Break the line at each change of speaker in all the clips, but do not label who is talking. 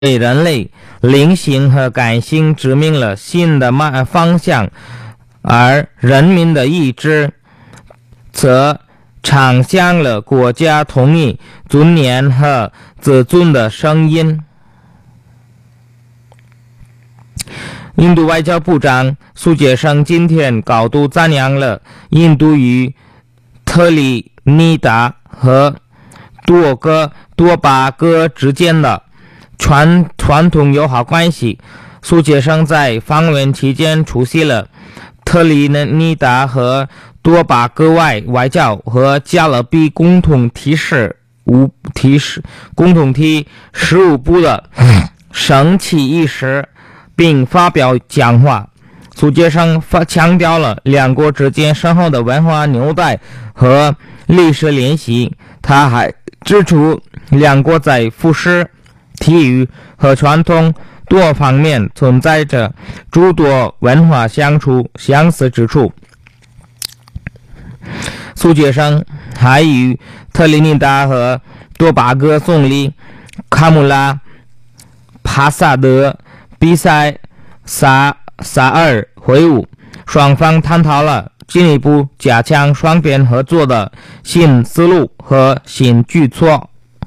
给人类灵性和感性指明了新的方向，而人民的意志则唱响了国家统一、尊严和自尊的声音。印度外交部长苏杰生今天高度赞扬了印度与特立尼达和多巴哥之间的传统友好关系。苏杰生在访问期间出席了特立尼达和多巴哥外交和加勒比共同体事务部的升旗仪式，并发表讲话。苏杰生强调了两国之间深厚的文化纽带和历史联系。他还指出，两国在服饰、体育和传统多方面存在着诸多文化相似之处。苏杰生还与特立尼达和多巴哥总理卡穆拉帕萨德比塞萨尔会晤，双方探讨了进一步加强双边合作的新思路和新举措。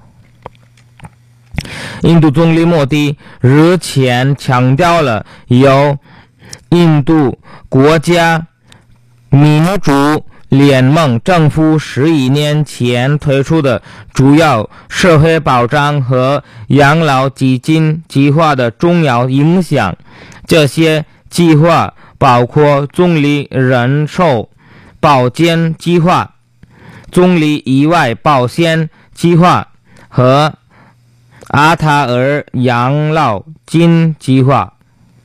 印度总理莫迪日前强调了由印度国家民主联盟政府11年前推出的主要社会保障和养老基金计划的重要影响。这些计划包括总理人寿保健计划、总理意外保险计划和阿塔尔养老金计划、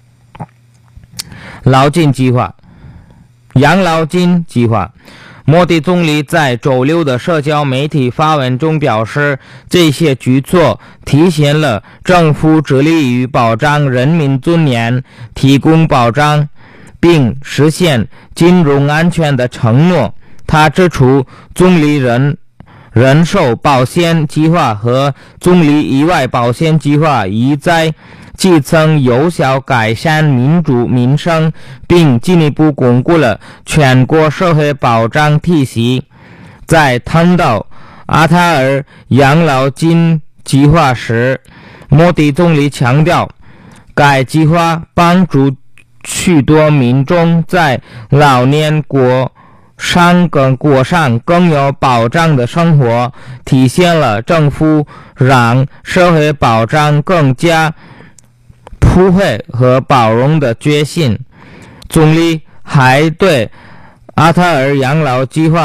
养老金计划。莫迪总理在周六的社交媒体发文中表示，这些举措体现了政府致力于保障人民尊严、提供保障并实现金融安全的承诺。他指出，总理人寿保险计划和总理意外保险计划已在基层有效改善民生，并进一步巩固了全国社会保障体系。在谈到阿塔尔养老金计划时，莫迪总理强调，该计划帮助许多民众在老年过上更有保障的生活，体现了政府让社会保障更加普惠和包容的决心。总理还对阿塔尔养老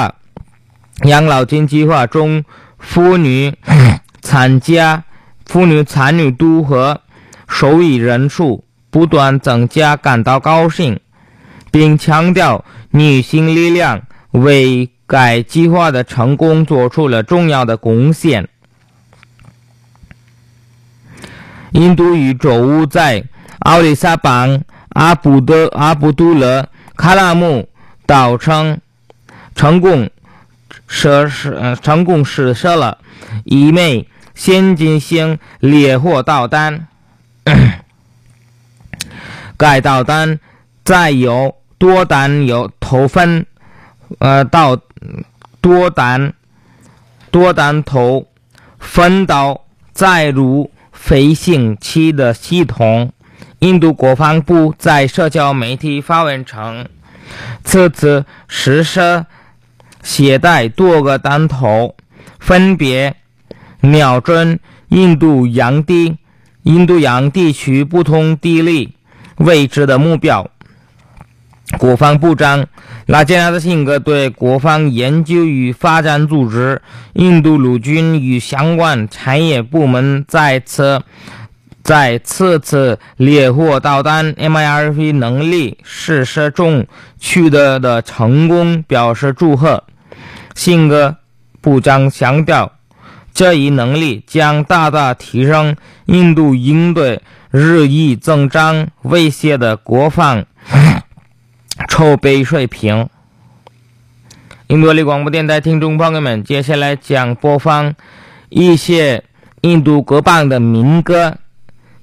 金计划中妇女参与度和受益人数不断增加感到高兴，并强调女性力量为该计划的成功做出了重要的贡献。印度于周五在奥里萨邦阿卜杜勒卡拉木岛成功试射了一枚先进型猎火导弹。该导弹载有多弹头分导载入飞行器的系统。印度国防部在社交媒体发文称，此次试射携带多个弹头，分别瞄准印度洋地区不同地理位置的目标。国防部长拉杰纳德辛格对国防研究与发展组织、印度陆军与相关产业部门在此次猎火导弹 MIRV 能力试射中取得的成功表示祝贺。辛格部长强调，这一能力将大大提升印度应对日益增长威胁的国防筹备水平。印度广播电台听众朋友们，接下来将播放一些印度各邦的民歌。